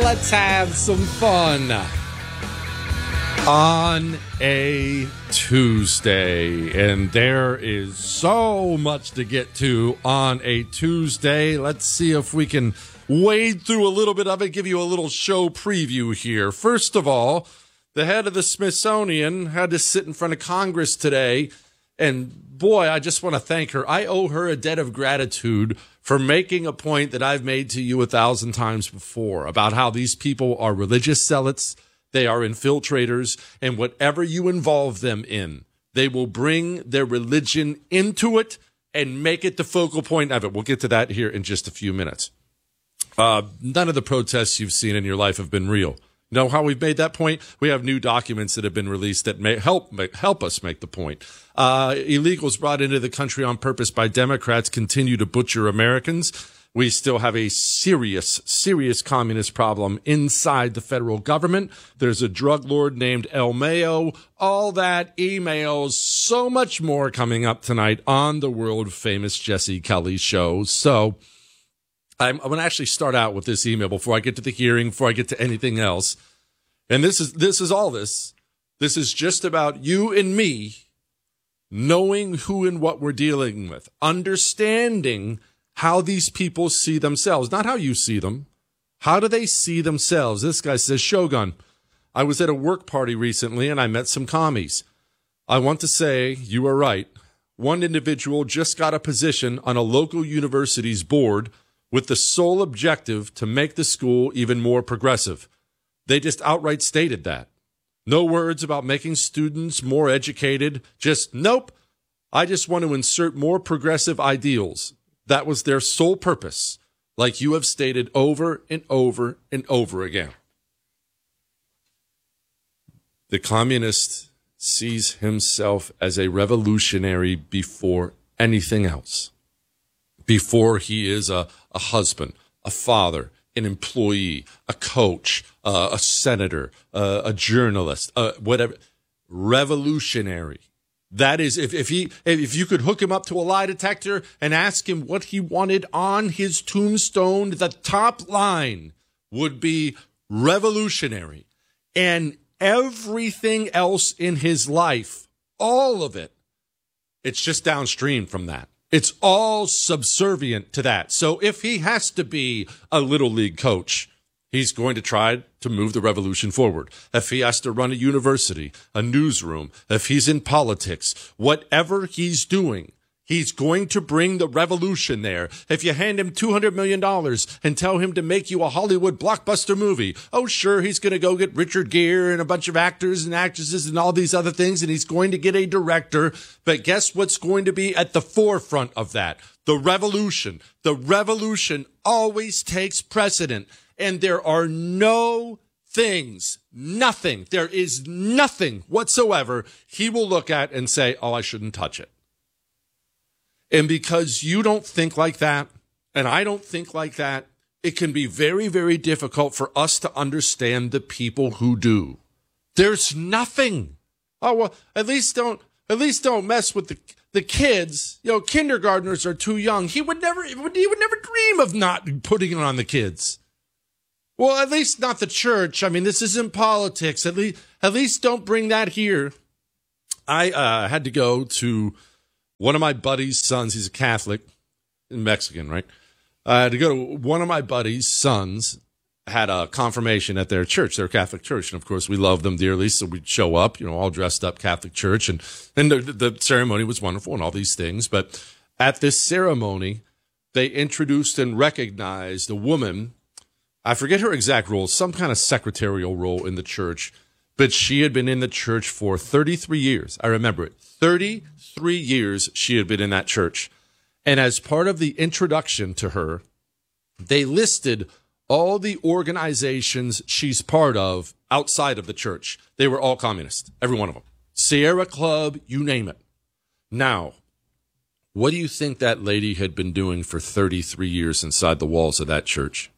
let's have some fun on a Tuesday. And there is so much to get to on a Tuesday. Let's see if we can wade through a little bit of it, give you a little show preview here. First of all, the head of the Smithsonian had to sit in front of Congress today. And boy, I just want to thank her. I owe her a debt of gratitude for making a point that I've made to you 1,000 times before about how these people are religious zealots. They are infiltrators, and whatever you involve them in, they will bring their religion into it and make it the focal point of it. We'll get to that here in just a few minutes. None of the protests you've seen in your life have been real. You know how we've made that point? We have new documents that have been released that may help us make the point. Illegals brought into the country on purpose by Democrats continue to butcher Americans. We still have a serious communist problem inside the federal government. There's a drug lord named El Mayo. All that, emails, so much more coming up tonight on the world famous Jesse Kelly show. So I'm going to actually start out with this email before I get to the hearing, before I get to anything else. And this is all this. This is just about you and me knowing who and what we're dealing with, understanding how these people see themselves, not how you see them. How do they see themselves? This guy says, Shogun, I was at a work party recently and I met some commies. I want to say you are right. One individual just got a position on a local university's board with the sole objective to make the school even more progressive. They just outright stated that. No words about making students more educated. Just, nope. I just want to insert more progressive ideals. That was their sole purpose, like you have stated over and over and over again. The communist sees himself as a revolutionary before anything else. Before he is a husband, a father, an employee, a coach, a senator, a journalist, whatever. Revolutionary. That is, if you could hook him up to a lie detector and ask him what he wanted on his tombstone, the top line would be revolutionary. And everything else in his life, all of it, it's just downstream from that. It's all subservient to that. So if he has to be a little league coach, he's going to try to move the revolution forward. If he has to run a university, a newsroom, if he's in politics, whatever he's doing, he's going to bring the revolution there. If you hand him $200 million and tell him to make you a Hollywood blockbuster movie, oh, sure, he's going to go get Richard Gere and a bunch of actors and actresses and all these other things, and he's going to get a director. But guess what's going to be at the forefront of that? The revolution. The revolution always takes precedent. And there are no things, nothing, there is nothing whatsoever he will look at and say, oh, I shouldn't touch it. And because you don't think like that, and I don't think like that, it can be very, very difficult for us to understand the people who do. There's nothing. Oh, well, at least don't mess with the kids. You know, kindergartners are too young. He would never dream of not putting it on the kids. Well, at least not the church. I mean, this isn't politics. At least don't bring that here. I had to go to one of my buddy's sons. He's a Catholic, Mexican, right? I had to go to one of my buddy's sons had a confirmation at their church, their Catholic church. And of course, we love them dearly. So we'd show up, you know, all dressed up Catholic church. And the ceremony was wonderful and all these things. But at this ceremony, they introduced and recognized a woman. I forget her exact role, some kind of secretarial role in the church, but she had been in the church for 33 years. I remember it. 33 years she had been in that church. And as part of the introduction to her, they listed all the organizations she's part of outside of the church. They were all communist, every one of them. Sierra Club, you name it. Now, what do you think that lady had been doing for 33 years inside the walls of that church?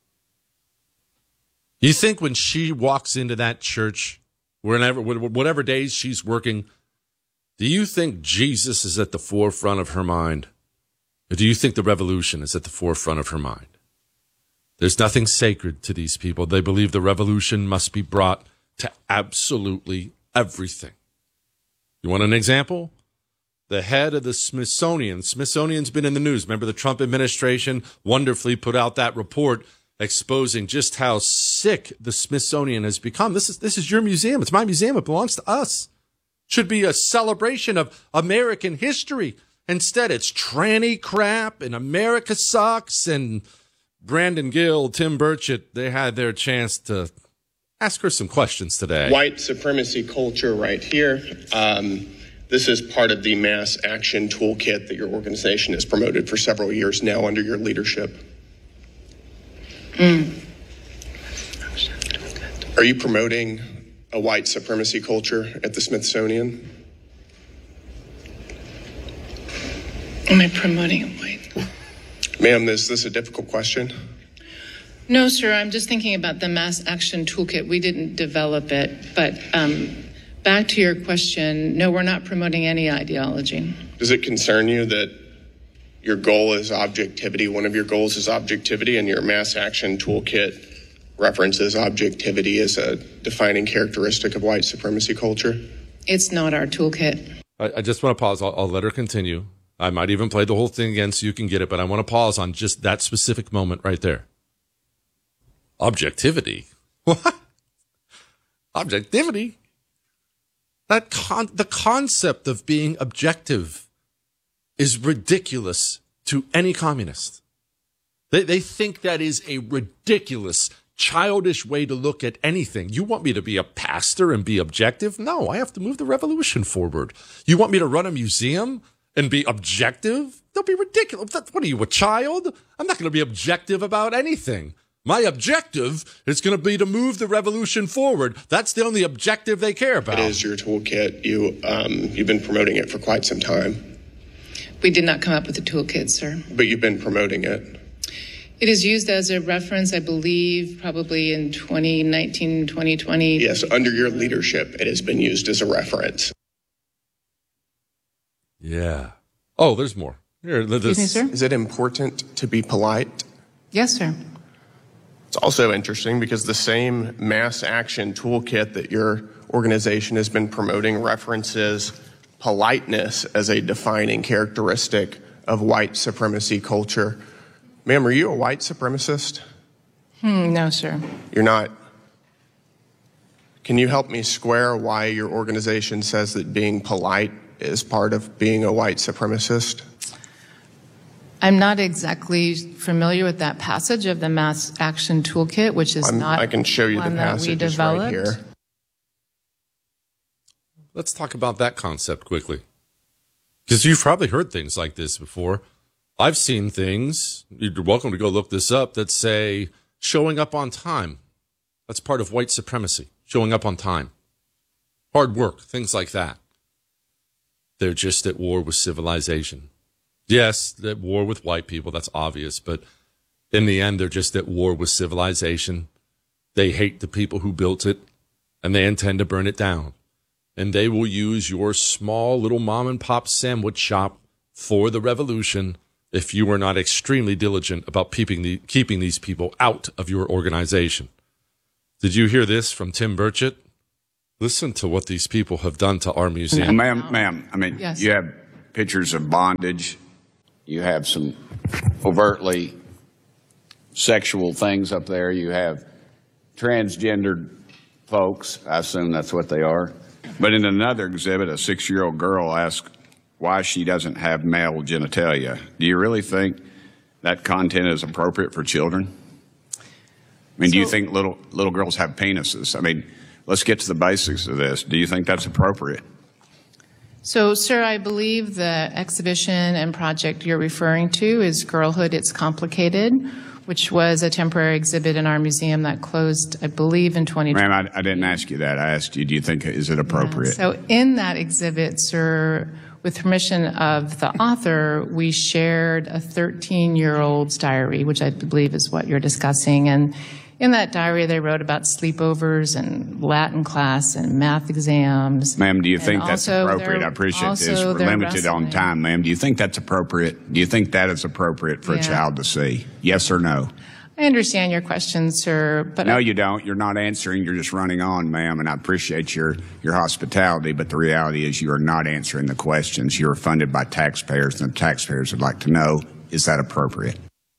You think when she walks into that church, whatever days she's working, do you think Jesus is at the forefront of her mind? Or do you think the revolution is at the forefront of her mind? There's nothing sacred to these people. They believe the revolution must be brought to absolutely everything. You want an example? The head of the Smithsonian. Smithsonian's been in the news. Remember the Trump administration wonderfully put out that report exposing just how sick the Smithsonian has become. This is your museum. It's my museum. It belongs to us. Should be a celebration of American history. Instead, it's tranny crap and America sucks. And Brandon Gill, Tim Burchett, they had their chance to ask her some questions today. White supremacy culture right here. This is part of the mass action toolkit that your organization has promoted for several years now under your leadership. Are you promoting a white supremacy culture at the Smithsonian? Am I promoting a white? Ma'am, is this a difficult question? No, sir. I'm just thinking about the mass action toolkit. We didn't develop it. But back to your question, no, we're not promoting any ideology. Does it concern you that your goal is objectivity? One of your goals is objectivity, and your mass action toolkit references objectivity as a defining characteristic of white supremacy culture? It's not our toolkit. I just want to pause. I'll let her continue. I might even play the whole thing again so you can get it, but I want to pause on just that specific moment right there. Objectivity? What? Objectivity? The concept of being objective is ridiculous to any communist. They think that is a ridiculous, childish way to look at anything. You want me to be a pastor and be objective? No, I have to move the revolution forward. You want me to run a museum and be objective? Don't be ridiculous. What are you, a child? I'm not going to be objective about anything. My objective is going to be to move the revolution forward. That's the only objective they care about. It is your toolkit. You've been promoting it for quite some time. We did not come up with the toolkit, sir. But you've been promoting it. It is used as a reference, I believe, probably in 2019, 2020. Yes, under your leadership, it has been used as a reference. Yeah. Oh, there's more. Here, Excuse me, sir? Is it important to be polite? Yes, sir. It's also interesting because the same mass action toolkit that your organization has been promoting references politeness as a defining characteristic of white supremacy culture. Ma'am, are you a white supremacist? No, sir. You're not. Can you help me square why your organization says that being polite is part of being a white supremacist? I'm not exactly familiar with that passage of the mass action toolkit, which is not I can show you the one that we passage developed. right here. Let's talk about that concept quickly. Because you've probably heard things like this before. I've seen things, you're welcome to go look this up, that say showing up on time. That's part of white supremacy, showing up on time. Hard work, things like that. They're just at war with civilization. Yes, at war with white people, that's obvious, but in the end, they're just at war with civilization. They hate the people who built it, and they intend to burn it down. And they will use your small little mom and pop sandwich shop for the revolution if you are not extremely diligent about keeping these people out of your organization. Did you hear this from Tim Burchett? Listen to what these people have done to our museum. Ma'am, I mean, Yes. You have pictures of bondage. You have some overtly sexual things up there. You have transgendered folks. I assume that's what they are. But in another exhibit, a 6-year-old girl asked why she doesn't have male genitalia. Do you really think that content is appropriate for children? I mean, do you think little girls have penises? I mean, let's get to the basics of this. Do you think that's appropriate? So, sir, I believe the exhibition and project you're referring to is Girlhood, It's Complicated, which was a temporary exhibit in our museum that closed, I believe, in 2020. Ma'am, I didn't ask you that. I asked you, do you think, is it appropriate? Yeah. So in that exhibit, sir, with permission of the author, we shared a 13-year-old's diary, which I believe is what you're discussing. And in that diary, they wrote about sleepovers and Latin class and math exams. Ma'am, do you think that's also appropriate? I appreciate this. We're limited on time, ma'am. Do you think that's appropriate? Do you think that is appropriate for a child to see? Yes or no? I understand your question, sir, but No, you don't. You're not answering. You're just running on, ma'am, and I appreciate your hospitality, but the reality is you are not answering the questions. You're funded by taxpayers, and the taxpayers would like to know, is that appropriate?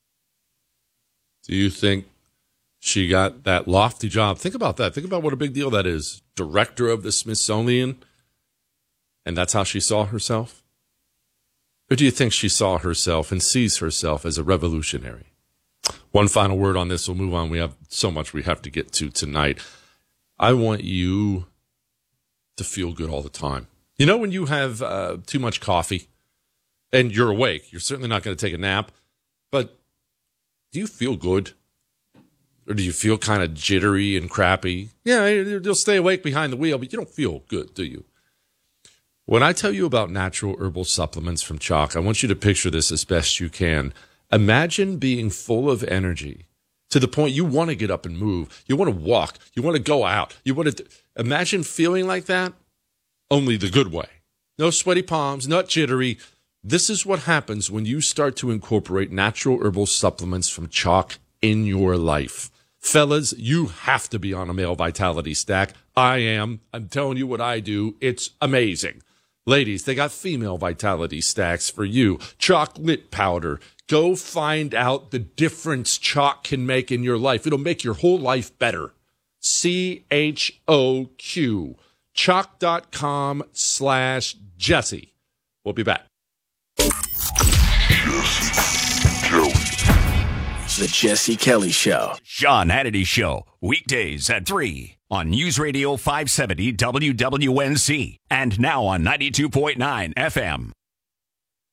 Do you think she got that lofty job? Think about that. Think about what a big deal that is. Director of the Smithsonian, and that's how she saw herself? Or do you think she saw herself and sees herself as a revolutionary? One final word on this. We'll move on. We have so much we have to get to tonight. I want you to feel good all the time. You know, when you have too much coffee and you're awake, you're certainly not going to take a nap, but do you feel good? Or do you feel kind of jittery and crappy? Yeah, you'll stay awake behind the wheel, but you don't feel good, do you? When I tell you about natural herbal supplements from Choq, I want you to picture this as best you can. Imagine being full of energy to the point you want to get up and move. You want to walk. You want to go out. Imagine feeling like that, only the good way. No sweaty palms, not jittery. This is what happens when you start to incorporate natural herbal supplements from Choq in your life. Fellas, you have to be on a male vitality stack. I am. I'm telling you what I do. It's amazing. Ladies, they got female vitality stacks for you. Chocolate powder. Go find out the difference Choq can make in your life. It'll make your whole life better. CHOQ. Choq.com/Jesse. We'll be back. The Jesse Kelly Show. Sean Hannity Show. Weekdays at 3 on News Radio 570 WWNC. And now on 92.9 FM.